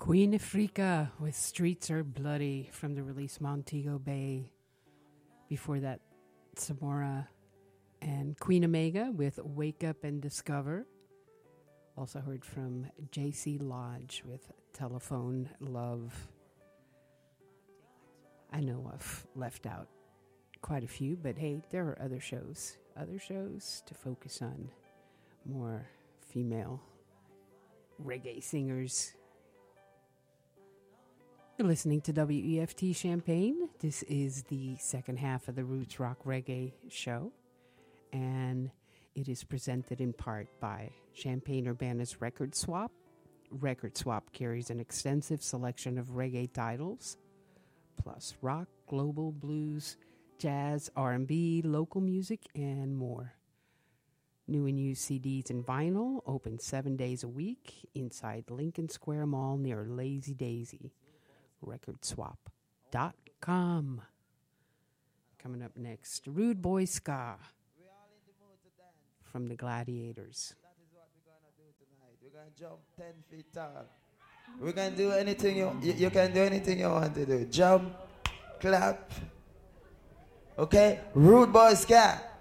Queen Africa with Streets Are Bloody from the release Montego Bay. Before that, Samora and Queen Omega with Wake Up and Discover. Also heard from JC Lodge with Telephone Love. I know I've left out quite a few, but hey, there are other shows to focus on more female reggae singers. You're listening to WEFT Champaign. This is the second half of the Roots Rock Reggae show, and it is presented in part by Champaign-Urbana's Record Swap. Record Swap carries an extensive selection of reggae titles, plus rock, global, blues, jazz, R&B, local music, and more. New and used CDs and vinyl, open 7 days a week inside Lincoln Square Mall near Lazy Daisy. RecordSwap.com. Coming up next, Rude Boy Ska from the Gladiators. That is what we're going to do tonight. We're going to jump 10 feet tall. We're going to do anything you can do anything you want to do. Jump, clap. Okay? Rude Boy Ska.